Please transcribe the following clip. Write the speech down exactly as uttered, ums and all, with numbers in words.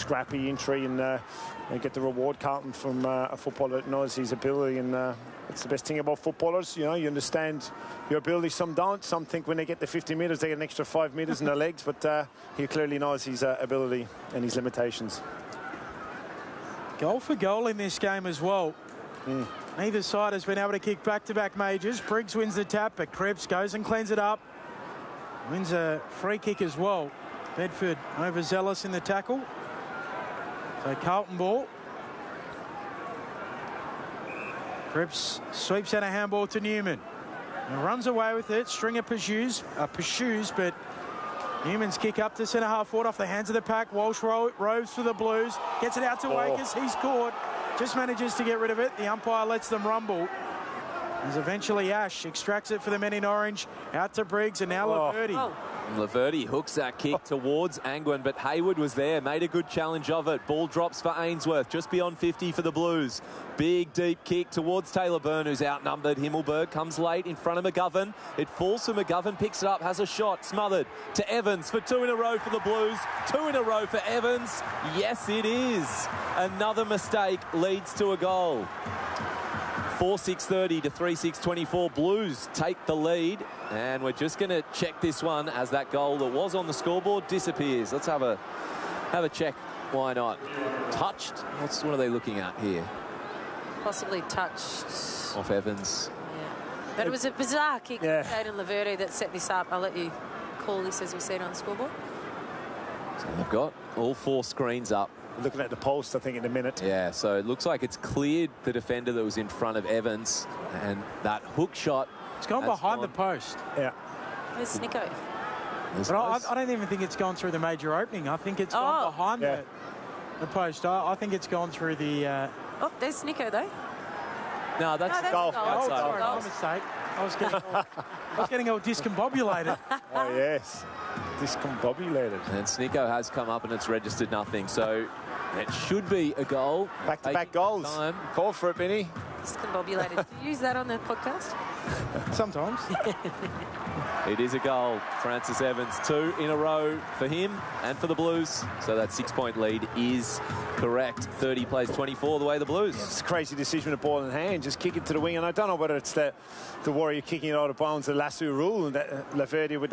scrappy entry and, uh, and get the reward, Carlton, from uh, a footballer that knows his ability. And uh, it's the best thing about footballers. You know, you understand your ability. Some don't. Some think when they get the fifty metres, they get an extra five metres in their legs. But uh, he clearly knows his uh, ability and his limitations. Goal for goal in this game as well. Mm. Neither side has been able to kick back-to-back majors. Briggs wins the tap, but Krebs goes and cleans it up. Wins a free kick as well. Bedford overzealous in the tackle. So Carlton ball. Krebs sweeps out a handball to Newman. And runs away with it. Stringer pursues, uh, pursues, but Newman's kick up to centre half forward off the hands of the pack. Walsh ro roves for the Blues. Gets it out to oh. Wakers. He's caught. Just manages to get rid of it. The umpire lets them rumble. As eventually Ash extracts it for the men in orange. Out to Briggs and now oh. Laverty. Oh. Laverty hooks that kick towards Angwin, but Hayward was there, made a good challenge of it. Ball drops for Ainsworth, just beyond fifty for the Blues. Big, deep kick towards Taylor Byrne, who's outnumbered. Himmelberg comes late in front of McGovern. It falls for McGovern, picks it up, has a shot, smothered to Evans for two in a row for the Blues. Two in a row for Evans. Yes, it is. Another mistake leads to a goal. four six thirty to three six twenty-four. Blues take the lead, and we're just going to check this one as that goal that was on the scoreboard disappears. Let's have a have a check. Why not? Touched? What's what are they looking at here? Possibly touched. Off Evans. Yeah. But it was a bizarre kick yeah. from Caden Laverty that set this up. I'll let you call this as we see it on the scoreboard. So they've got all four screens up. Looking at the post, I think, in a minute. Yeah, so it looks like it's cleared the defender that was in front of Evans, and that hook shot. It's gone behind gone. the post. Yeah. There's Snicko. But I, I don't even think it's gone through the major opening. I think it's gone oh. behind yeah. the, the post. I, I think it's gone through the... Uh... Oh, there's Snicko, though. No, that's, no, that's goal. goal. Oh, That's sorry, goal. my mistake. I was getting all, I was getting all discombobulated. Oh, yes. Discombobulated. And Snicko has come up and it's registered nothing. So it should be a goal. Back-to-back goals. Time. Call for it, Benny. Discombobulated. Do you use that on the podcast? Sometimes. It is a goal. Francis Evans, two in a row for him and for the Blues. So that six-point lead is correct. thirty plays twenty-four the way the Blues. Yeah, it's a crazy decision with the ball in hand. Just kick it to the wing. And I don't know whether it's the, the Warrior kicking it out of bounds, the lasso rule, and that uh, Laverty with